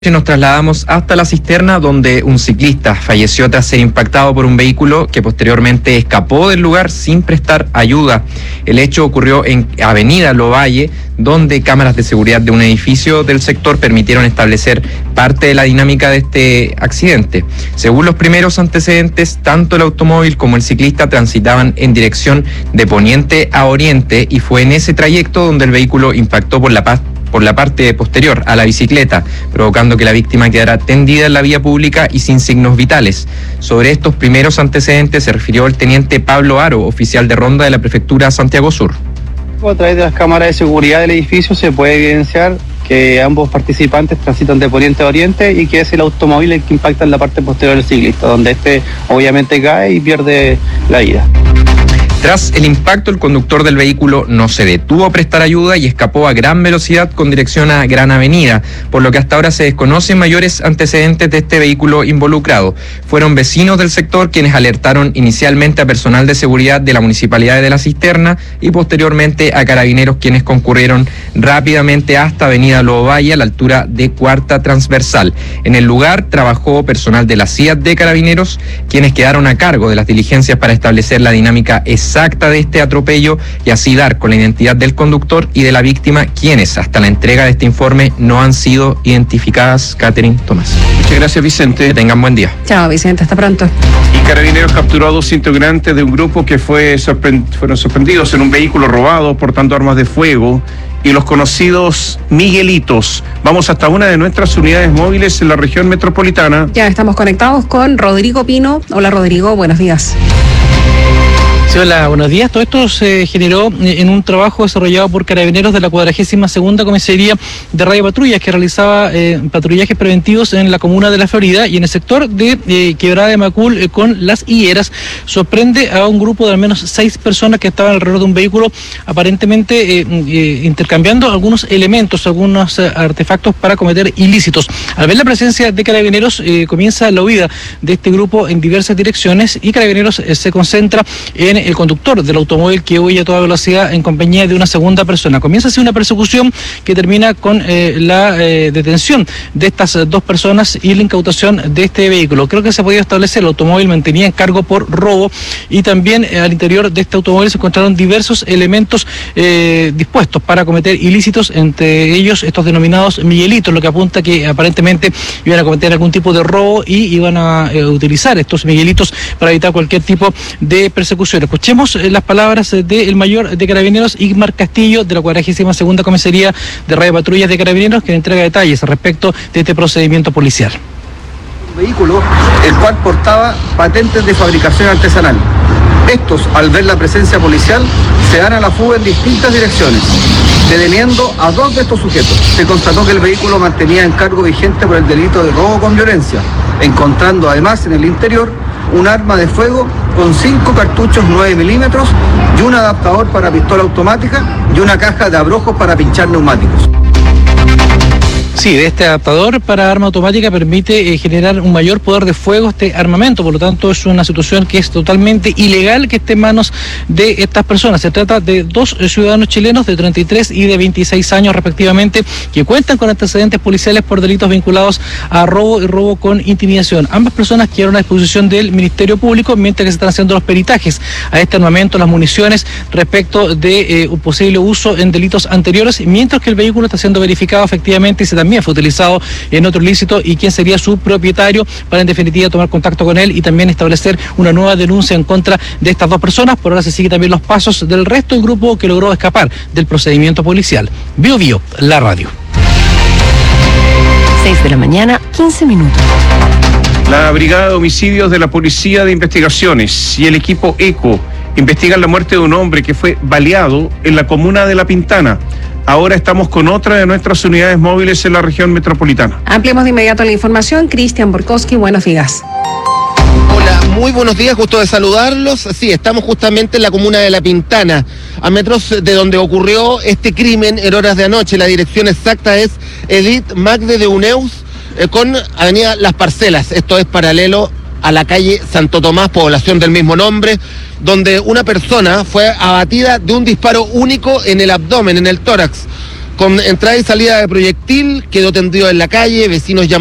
Nos trasladamos hasta la cisterna donde un ciclista falleció tras ser impactado por un vehículo que posteriormente escapó del lugar sin prestar ayuda. El hecho ocurrió en Avenida Lovalle, donde cámaras de seguridad de un edificio del sector permitieron establecer parte de la dinámica de este accidente. Según los primeros antecedentes, tanto el automóvil como el ciclista transitaban en dirección de poniente a oriente y fue en ese trayecto donde el vehículo impactó por la parte posterior a la bicicleta, provocando que la víctima quedara tendida en la vía pública y sin signos vitales. Sobre estos primeros antecedentes se refirió el teniente Pablo Aro, oficial de ronda de la prefectura Santiago Sur. A través de las cámaras de seguridad del edificio se puede evidenciar que ambos participantes transitan de poniente a oriente y que es el automóvil el que impacta en la parte posterior del ciclista, donde este obviamente cae y pierde la vida. Tras el impacto, el conductor del vehículo no se detuvo a prestar ayuda y escapó a gran velocidad con dirección a Gran Avenida, por lo que hasta ahora se desconocen mayores antecedentes de este vehículo involucrado. Fueron vecinos del sector quienes alertaron inicialmente a personal de seguridad de la Municipalidad de La Cisterna y posteriormente a carabineros, quienes concurrieron rápidamente hasta Avenida Lovalle a la altura de Cuarta Transversal. En el lugar trabajó personal de la CIAT de Carabineros, quienes quedaron a cargo de las diligencias para establecer la dinámica exacta de este atropello y así dar con la identidad del conductor y de la víctima, quienes hasta la entrega de este informe no han sido identificadas. Catherine Tomás. Muchas gracias, Vicente. Que tengan buen día. Chao, Vicente, hasta pronto. Y Carabineros capturó a 2 integrantes de un grupo que fueron sorprendidos en un vehículo robado portando armas de fuego y los conocidos Miguelitos. Vamos hasta una de nuestras unidades móviles en la región metropolitana. Ya estamos conectados con Rodrigo Pino. Hola, Rodrigo, buenos días. Sí, hola, buenos días. Todo esto se generó en un trabajo desarrollado por Carabineros de la 42ª Comisaría de Radio Patrullas, que realizaba patrullajes preventivos en la comuna de La Florida y en el sector de Quebrada de Macul con Las Higueras. Sorprende a un grupo de al menos 6 personas que estaban alrededor de un vehículo, aparentemente intercambiando algunos elementos, algunos artefactos para cometer ilícitos. Al ver la presencia de Carabineros, comienza la huida de este grupo en diversas direcciones y Carabineros se concentra en el conductor del automóvil que huye a toda velocidad en compañía de una segunda persona. Comienza así una persecución que termina con la detención de estas 2 personas y la incautación de este vehículo. Creo que se ha podido establecer, el automóvil mantenía en cargo por robo y también al interior de este automóvil se encontraron diversos elementos dispuestos para cometer ilícitos, entre ellos estos denominados Miguelitos, lo que apunta que aparentemente iban a cometer algún tipo de robo y iban a utilizar estos Miguelitos para evitar cualquier tipo de persecución. Escuchemos las palabras del mayor de Carabineros, Igmar Castillo, de la 42ª Comisaría de Radio Patrullas de Carabineros, que entrega detalles respecto de este procedimiento policial. Un vehículo el cual portaba patentes de fabricación artesanal. Estos, al ver la presencia policial, se dan a la fuga en distintas direcciones, deteniendo a 2 de estos sujetos. Se constató que el vehículo mantenía encargo vigente por el delito de robo con violencia, encontrando además en el interior un arma de fuego con 5 cartuchos 9 milímetros y un adaptador para pistola automática y una caja de abrojos para pinchar neumáticos. Sí, de este adaptador para arma automática permite generar un mayor poder de fuego este armamento, por lo tanto es una situación que es totalmente ilegal que esté en manos de estas personas. Se trata de 2 ciudadanos chilenos de 33 y de 26 años respectivamente, que cuentan con antecedentes policiales por delitos vinculados a robo y robo con intimidación. Ambas personas quedaron a disposición del Ministerio Público mientras que se están haciendo los peritajes a este armamento, las municiones, respecto de un posible uso en delitos anteriores, mientras que el vehículo está siendo verificado efectivamente y se también fue utilizado en otro ilícito y quién sería su propietario para en definitiva tomar contacto con él y también establecer una nueva denuncia en contra de estas 2 personas. Por ahora se sigue también los pasos del resto del grupo que logró escapar del procedimiento policial. Bio Bio, la radio. 6 de la mañana, 15 minutos. La Brigada de Homicidios de la Policía de Investigaciones y el equipo ECO investigan la muerte de un hombre que fue baleado en la comuna de La Pintana. Ahora estamos con otra de nuestras unidades móviles en la región metropolitana. Ampliemos de inmediato la información. Cristian Borkowski, buenos días. Hola, muy buenos días, gusto de saludarlos. Sí, estamos justamente en la comuna de La Pintana, a metros de donde ocurrió este crimen en horas de anoche. La dirección exacta es Edith Magde de Uneus con Avenida Las Parcelas. Esto es paralelo a la calle Santo Tomás, población del mismo nombre, donde una persona fue abatida de un disparo único en el abdomen, en el tórax. con entrada y salida de proyectil, quedó tendido en la calle, vecinos